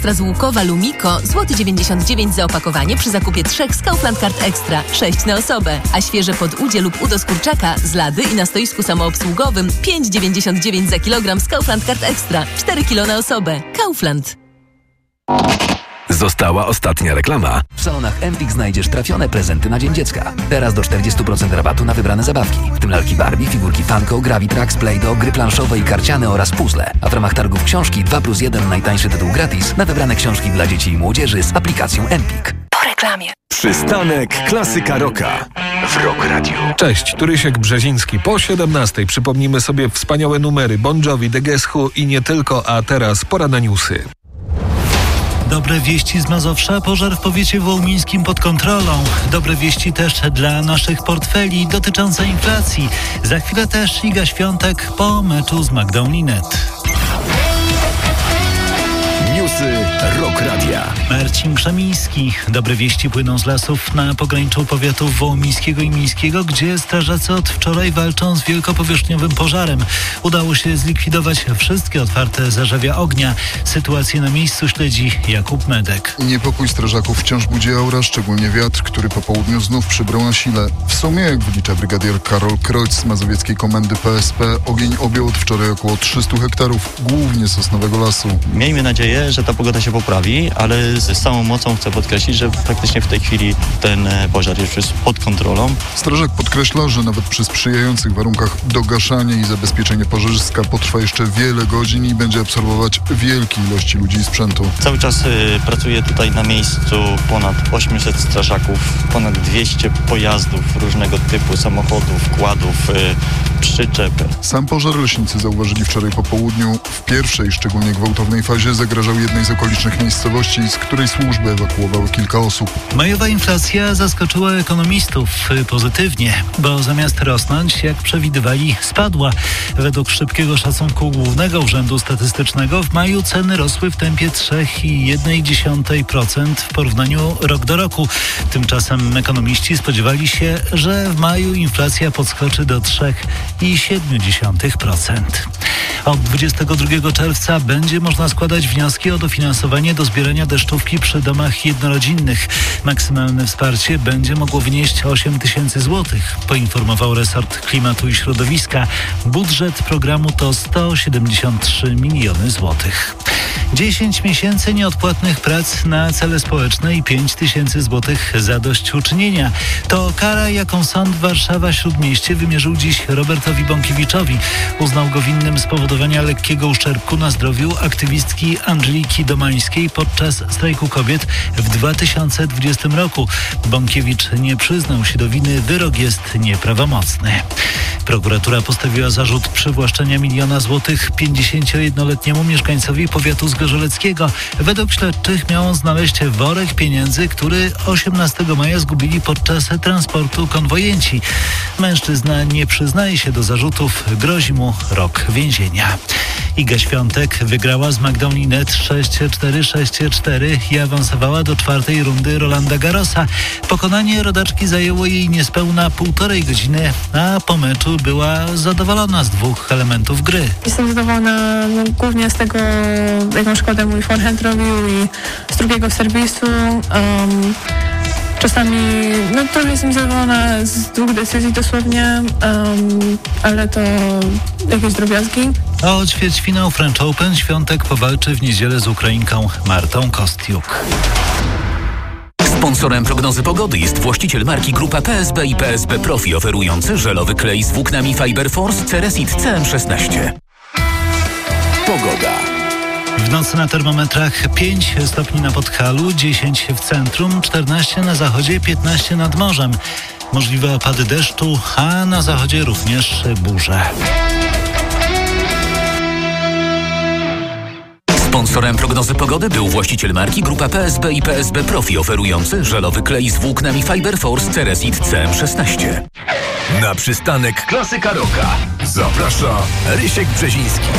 Ekstra z Łukowa Lumiko złoty 99 za opakowanie przy zakupie 3 z Kaufland Card Extra, 6 na osobę. A świeże podudzie lub udo z kurczaka z lady i na stoisku samoobsługowym 5,99 za kilogram z Kaufland Card Extra, 4 kilo na osobę. Kaufland. Została ostatnia reklama. W salonach Empik znajdziesz trafione prezenty na Dzień Dziecka. Teraz do 40% rabatu na wybrane zabawki, w tym lalki Barbie, figurki Funko, Gravitrax, Play-Doh, gry planszowe i karciane oraz puzzle. A w ramach targów książki 2+1 najtańszy tytuł gratis na wybrane książki dla dzieci i młodzieży z aplikacją Empik. Po reklamie. Przystanek Klasyka Rocka w Rock Radio. Cześć, tu Rysiek Brzeziński. Po 17 przypomnimy sobie wspaniałe numery Bon Jovi, The Guess Who i nie tylko, a teraz pora na newsy. Dobre wieści z Mazowsza. Pożar w powiecie wołomińskim pod kontrolą. Dobre wieści też dla naszych portfeli dotyczące inflacji. Za chwilę też Iga Świątek po meczu z Magdą Linet. Newsy Rock Radia. Marcin Krzemiński. Dobre wieści płyną z lasów na pograniczu powiatów wołomińskiego i mińskiego, gdzie strażacy od wczoraj walczą z wielkopowierzchniowym pożarem. Udało się zlikwidować wszystkie otwarte zarzewia ognia. Sytuację na miejscu śledzi Jakub Medek. Niepokój strażaków wciąż budzi aura, szczególnie wiatr, który po południu znów przybrał na sile. W sumie, jak wylicza brygadier Karol Kreutz z mazowieckiej komendy PSP, ogień objął od wczoraj około 300 hektarów, głównie sosnowego lasu. Miejmy nadzieję, że ta pogoda się poprawi, ale z całą mocą chcę podkreślić, że praktycznie w tej chwili ten pożar już jest pod kontrolą. Strażak podkreśla, że nawet przy sprzyjających warunkach dogaszanie i zabezpieczenie pożarzyska potrwa jeszcze wiele godzin i będzie absorbować wielkie ilości ludzi i sprzętu. Cały czas pracuje tutaj na miejscu ponad 800 strażaków, ponad 200 pojazdów różnego typu, samochodów, kładów, przyczep. Sam pożar leśnicy zauważyli wczoraj po południu. W pierwszej, szczególnie gwałtownej fazie zagrażał jednej z okolicznych miejscowości, z której służby ewakuowały kilka osób. Majowa inflacja zaskoczyła ekonomistów pozytywnie, bo zamiast rosnąć, jak przewidywali, spadła. Według szybkiego szacunku Głównego Urzędu Statystycznego w maju ceny rosły w tempie 3,1% w porównaniu rok do roku. Tymczasem ekonomiści spodziewali się, że w maju inflacja podskoczy do 3,7%. Od 22 czerwca będzie można składać wnioski o dofinansowanie do zbierania deszczówki przy domach jednorodzinnych. Maksymalne wsparcie będzie mogło wynieść 8 tysięcy złotych, poinformował resort klimatu i środowiska. Budżet programu to 173 miliony złotych. 10 miesięcy nieodpłatnych prac na cele społeczne i 5 tysięcy złotych zadośćuczynienia. To kara, jaką sąd Warszawa-Śródmieście wymierzył dziś Robertowi Bąkiewiczowi. Uznał go winnym spowodowania lekkiego uszczerbku na zdrowiu aktywistki Andżeliki Domańskiej podczas strajku kobiet w 2020 roku. Bąkiewicz nie przyznał się do winy, wyrok jest nieprawomocny. Prokuratura postawiła zarzut przywłaszczenia 1 000 000 złotych 51-letniemu mieszkańcowi powiatu zgorzeleckiego. Według śledczych miał on znaleźć worek pieniędzy, który 18 maja zgubili podczas transportu konwojenci. Mężczyzna nie przyznaje się do zarzutów, grozi mu rok więzienia. Iga Świątek wygrała z Magdą Linet 6-4, 6-4 i awansowała do 4. rundy Rolanda Garrosa. Pokonanie rodaczki zajęło jej niespełna 1,5 godziny, a po meczu była zadowolona z 2 elementów gry. Jestem zadowolona głównie z tego, jaką szkodę mój forehand robił i z drugiego serwisu. Czasami trochę jestem zadowolona z 2 decyzji dosłownie, ale to jakieś drobiazgi. O ćwierćfinał French Open Świątek powalczy w niedzielę z Ukrainką Martą Kostiuk. Sponsorem prognozy pogody jest właściciel marki Grupa PSB i PSB Profi, oferujący żelowy klej z włóknami Fiber Force Ceresit CM16. Pogoda. W nocy na termometrach 5 stopni na Podhalu, 10 w centrum, 14 na zachodzie, 15 nad morzem. Możliwe opady deszczu, a na zachodzie również burze. Sponsorem prognozy pogody był właściciel marki Grupa PSB i PSB Profi, oferujący żelowy klej z włóknami Fiber Force Ceresit CM16. Na przystanek Klasyka Rocka zaprasza Rysiek Brzeziński.